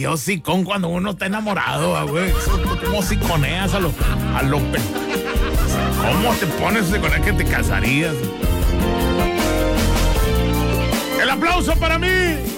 qué hocicón cuando uno está enamorado, güey. ¿Cómo hociconeas a los ¿Cómo te pones con el que te casarías? ¡El aplauso para mí!